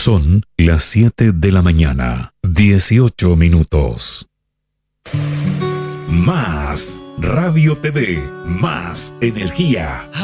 Son las 7 de la mañana, 18 minutos. Más Radio TV, más energía.